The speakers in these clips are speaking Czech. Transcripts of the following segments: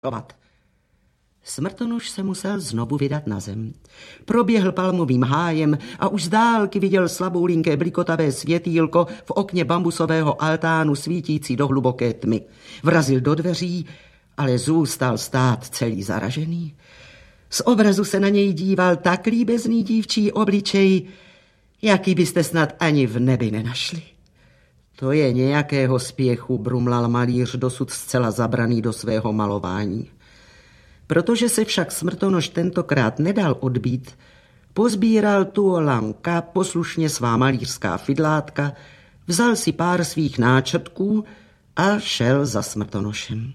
Smrtonoš se musel znovu vydat na zem. Proběhl palmovým hájem a už z dálky viděl slaboulinké blikotavé světýlko v okně bambusového altánu svítící do hluboké tmy. Vrazil do dveří, ale zůstal stát celý zaražený. Z obrazu se na něj díval tak líbezný dívčí obličej, jaký byste snad ani v nebi nenašli. To je nějakého spěchu, brumlal malíř, dosud zcela zabraný do svého malování. Protože se však Smrtonoš tentokrát nedal odbít, pozbíral tuolanka poslušně svá malířská fidlátka, vzal si pár svých náčrtků a šel za Smrtonošem.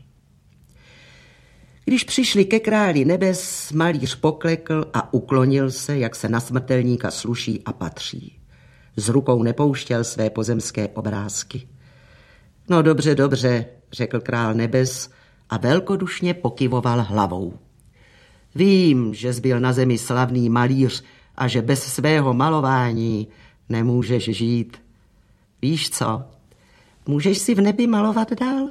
Když přišli ke králi nebes, malíř poklekl a uklonil se, jak se na smrtelníka sluší a patří. Z rukou nepouštěl své pozemské obrázky. No dobře, řekl král nebes a velkodušně pokyvoval hlavou. Vím, že jsi byl na zemi slavný malíř a že bez svého malování nemůžeš žít. Víš co, můžeš si v nebi malovat dál?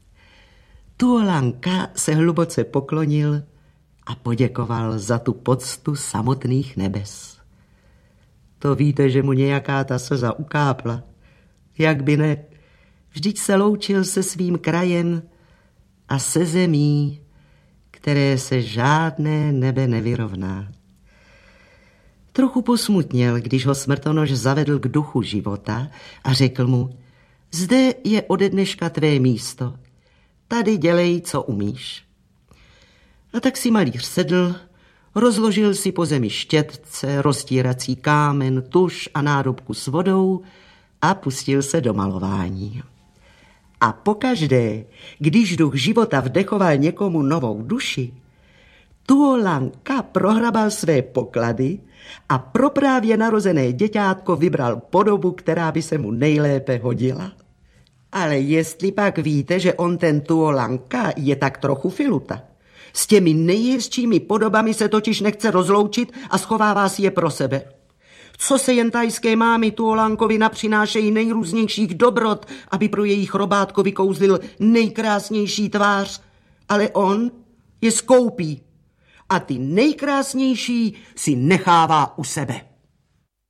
Tuolanka se hluboce poklonil a poděkoval za tu poctu samotných nebes. To víte, že mu nějaká ta slza ukápla. Jak by ne, vždyť se loučil se svým krajem a se zemí, které se žádné nebe nevyrovná. Trochu posmutněl, když ho Smrtonoš zavedl k duchu života a řekl mu, zde je ode dneška tvé místo, tady dělej, co umíš. A tak si malíř sedl, rozložil si po zemi štětce, roztírací kámen, tuš a nádobku s vodou a pustil se do malování. A pokaždé, když duch života vdechoval někomu novou duši, tuolanka prohrabal své poklady a pro právě narozené děťátko vybral podobu, která by se mu nejlépe hodila. Ale jestli pak víte, že on ten tuolanka je tak trochu filuta. S těmi nejhezčími podobami se totiž nechce rozloučit a schovává si je pro sebe. Co se jen tajské mámy tuolankovi napřinášejí nejrůznějších dobrot, aby pro jejich robátko vykouzlil nejkrásnější tvář, ale on je skoupí a ty nejkrásnější si nechává u sebe.